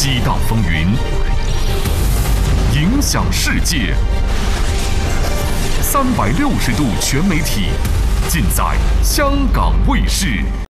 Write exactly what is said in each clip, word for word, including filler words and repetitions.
激荡风云，影响世界。三百六十度全媒体，尽在香港卫视。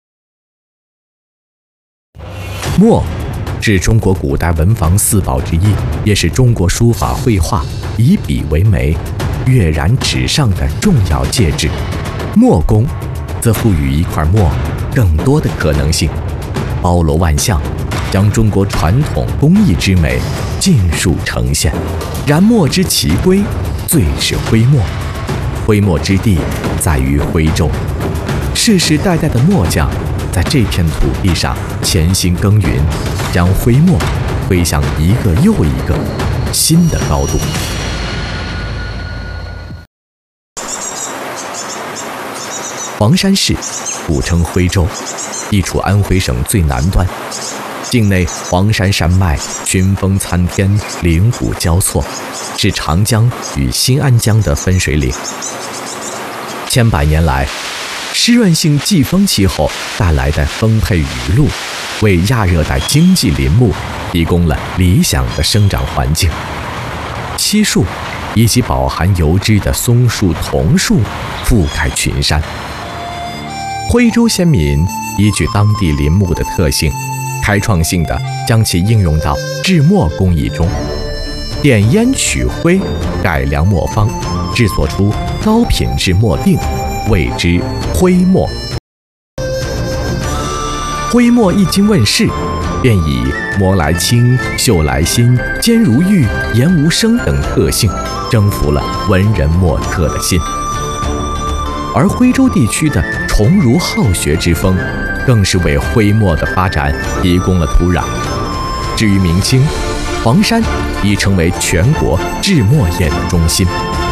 墨是中国古代文房四宝之一，也是中国书法绘画以笔为媒、跃然纸上的重要介质。墨工则赋予一块墨更多的可能性，包罗万象，将中国传统工艺之美尽数呈现。然墨之奇归，最是徽墨。徽墨之地在于徽州，世世代代的墨匠在这片土地上潜心耕耘，将徽墨推向一个又一个新的高度。黄山市古称徽州，地处安徽省最南端，境内黄山山脉群峰参天，岭谷交错，是长江与新安江的分水岭。千百年来，湿润性季风气候带来的丰沛雨露，为亚热带经济林木提供了理想的生长环境。漆树以及饱含油脂的松树、桐树覆盖群山。徽州先民依据当地林木的特性，开创性地将其应用到制墨工艺中，点烟取徽，改良墨方，制作出高品质墨锭，谓之徽墨。徽墨一经问世，便以磨来轻、秀来新、坚如玉、言无声等特性，征服了文人墨客的心。而徽州地区的崇儒好学之风，更是为徽墨的发展提供了土壤。至于明清，黄山已成为全国制墨业的中心。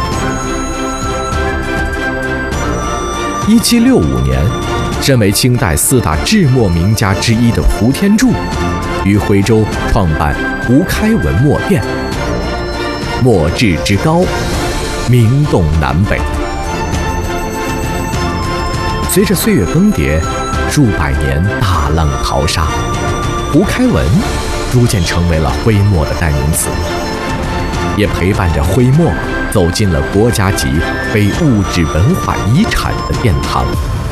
一七六五年，身为清代四大制墨名家之一的胡天柱，于徽州创办胡开文墨店，墨制之高，名动南北。随着岁月更迭，数百年大浪淘沙，胡开文逐渐成为了徽墨的代名词，也陪伴着徽墨走进了国家级非物质文化遗产的殿堂。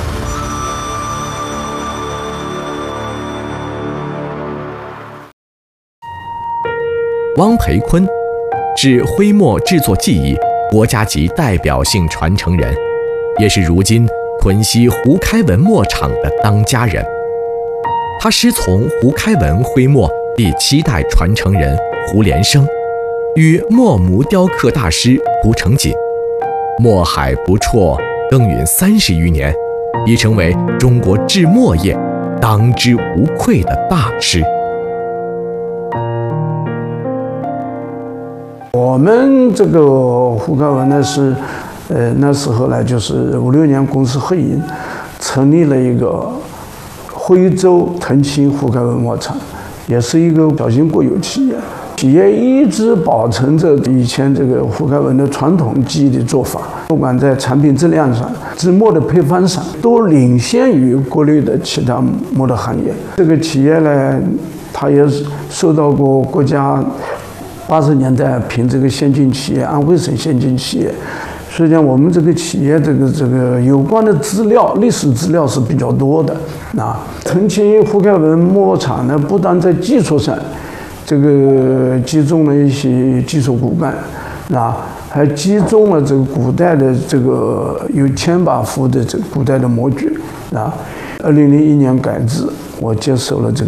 汪培坤是徽墨制作技艺国家级代表性传承人，也是如今屯溪胡开文墨厂的当家人。他师从胡开文徽墨第七代传承人胡连生，与墨模雕刻大师胡成锦墨海不辍，耕耘三十余年，已成为中国制墨业当之无愧的大师。 我们这个胡开文呢是，呃，那时候呢就是五六年公司合营，成立了一个徽州腾青胡开文墨厂，也是一个小型国有企业。企业一直保存着以前这个胡开文的传统技艺的做法，不管在产品质量上、制墨的配方上，都领先于国内的其他墨的行业。这个企业呢，它也受到过国家八十年代评这个先进企业，安徽省先进企业。实际上，我们这个企业这个这个有关的资料、历史资料是比较多的。啊，腾青胡开文墨厂呢，不但在技术上，这个集中了一些技术骨干，啊，还集中了这个古代的这个有千把幅的这个古代的模具，啊。二零零一年改制，我接手了这